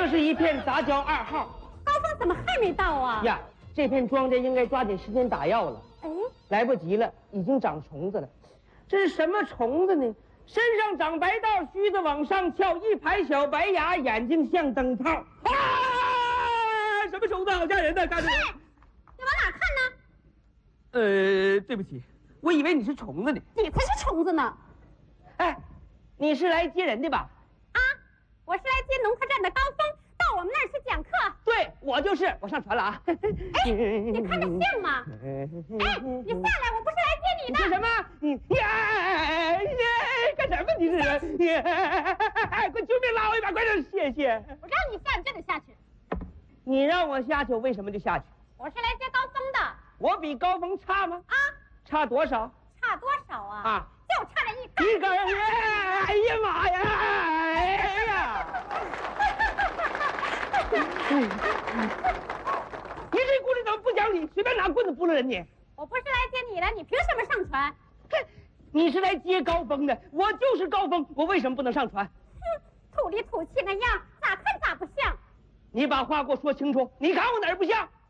这是一片杂交2号。 高峰怎么还没到啊？ 呀，这片庄稼应该抓紧时间打药了。 哎， 来不及了，已经长虫子了。这是什么虫子呢？身上长白道，须子往上翘，一排小白牙，眼睛像灯泡。啊！什么虫子？好吓人的！看着。 你往哪看呢？ 对不起，我以为你是虫子呢。 你才是虫子呢！ 哎，你是来接人的吧？ 啊，我是来接农科站的高峰，到我们那儿去讲课。 对，我就是。我上船了啊。 哎，你看着像吗？哎，你下来，我不是来接你的。 你说什么？你干什么？你是？快救命！拉我一把，快点！谢谢。 我让你下，你就得下去。 你让我下去，我为什么就下去？ 我是来接高峰的。 我比高峰差吗？ 啊， 差多少？ 差多少啊？ 啊， 就差这一根。 哎呀妈呀！哎呀！你这姑娘怎么不讲理？随便拿棍子拨了人你？ 我不是来接你的，你凭什么上船？ 哼，你是来接高峰的，我就是高峰，我为什么不能上船？ 哼，土里土气那样，咋看咋不像。 你把话给我说清楚，你看我哪儿不像？